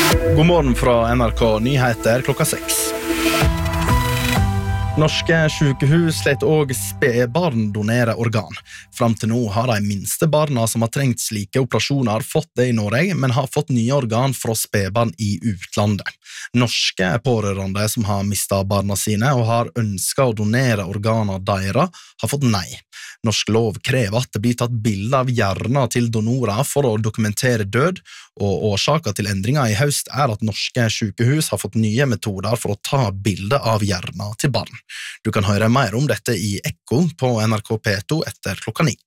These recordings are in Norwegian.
God morgen fra NRK Nyheter klokka 6. Norske sykehus let også spedbarn donere organ. Fram til nå har de minste barna som har trengt slike operasjoner fått det i Norge, men har fått nye organ fra spedbarn i utlandet. Norske pårørende som har mistet barna sine og har ønsket å donere organer deres, har fått nei. Norsk lov krever at det blir tatt bilde av hjernen til donorer for å dokumentere død, og årsaken til endringen i høst er at norske sykehus har fått nye metoder for å ta bilde av hjernen til barn. Du kan høre mer om dette i Ekko på NRK P2 etter klokka 9.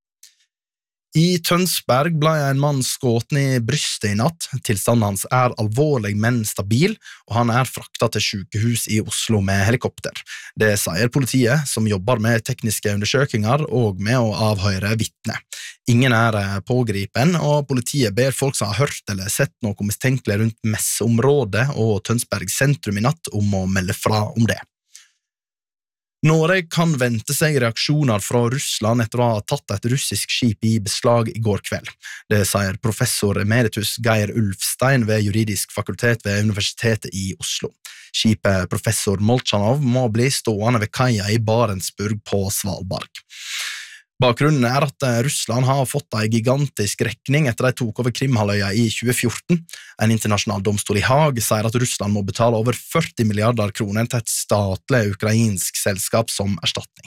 I Tønsberg ble en mann skutt i brystet i natt. Tilstanden hans er alvorlig, men stabil, og han er fraktet til sykehus i Oslo med helikopter. Det sier politiet, som jobber med tekniske undersøkelser og med å avhøre vitne. Ingen er pågripen, og politiet ber folk som har hørt eller sett noe mistenkelig rundt messeområdet og Tønsberg sentrum i natt om å melde fra om det. Norge kan vente seg reaksjoner fra Russland etter å ha tatt et russisk skip i beslag i går kveld. Det sier professor emeritus Geir Ulfstein ved Juridisk fakultet ved Universitetet i Oslo. Skipet professor Molchanov må bli stående ved kaia i Barentsburg på Svalbard. Bakgrunnen er at Russland har fått en gigantisk regning etter de tok over Krimhalvøya i 2014. En internasjonal domstol i Haag sier at Russland må betale over 40 milliarder kroner til et statlig ukrainsk selskap som erstatning.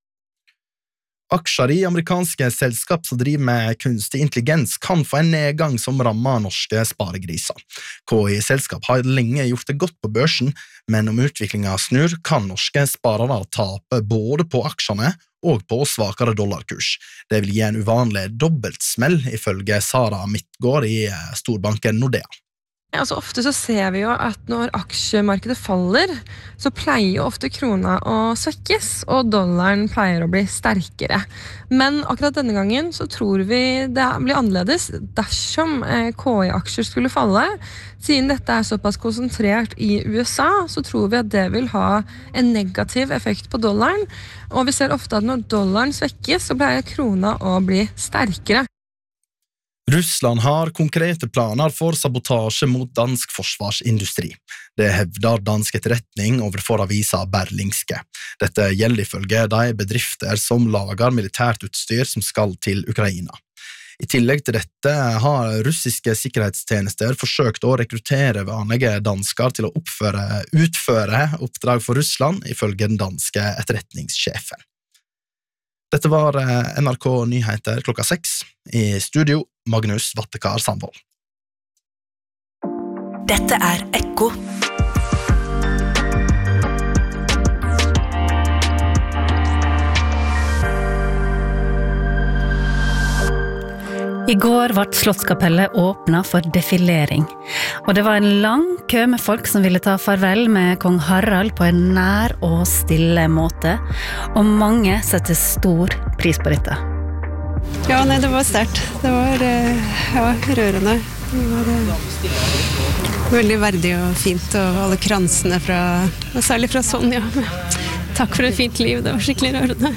Aksjer i amerikanske selskap som driver med kunstig intelligens kan få en nedgang som rammer norske sparegriser. KI-selskap har lenge gjort det godt på børsen, men om utviklingen snur, kan norske sparere tape både på aksjene og på svakere dollarkurs. Det vil gi en uvanlig dobbeltsmell, ifølge Sara Midtgaard i storbanken Nordea. Altså ofte så ser vi jo at når aksjemarkedet faller, så pleier jo ofte krona å svekkes, og dollaren pleier å bli sterkere. Men akkurat denne gangen så tror vi det blir annerledes dersom KI-aksjer skulle falle. Siden dette er såpass konsentrert i USA, så tror vi at det vil ha en negativ effekt på dollaren. Og vi ser ofte at når dollaren svekkes, så pleier krona å bli sterkere. Russland har konkrete planer for sabotasje mot dansk forsvarsindustri. Det hevder dansk etterretning overfor avisa Berlingske. Dette gjelder ifølge de bedrifter som lager militært utstyr som skal til Ukraina. I tillegg til dette har russiske sikkerhetstjenester forsøkt å rekruttere vanlige dansker til å utføre oppdrag for Russland, ifølge den danske etterretningssjefen. Dette var NRK Nyheter klokka 6. I studio, Magnus Vattekar Sandvold. Dette er Ekko. I går ble Slottskapellet åpnet for defilering, og det var en lang kø med folk som ville ta farvel med kong Harald på en nær og stille måte, og mange setter stor pris på dette. Ja, nei, det var sterkt. Det var rørende. Det var veldig verdig og fint, og alle kransene og særlig fra Sonja. Takk for et fint liv, det var skikkelig rørende.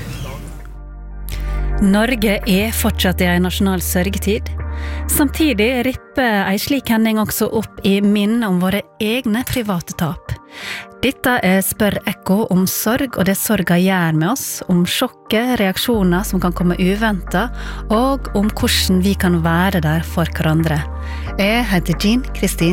Norge er fortsatt i en nasjonal sørgetid. Samtidig ripper en slik hending også opp i minne om våre egne private tap. Dette er Spør Ekko om sorg og det sorga gjør med oss, om sjokket, reaksjoner som kan komme uventet, og om hvordan vi kan være der for hverandre. Jeg heter Jean Kristin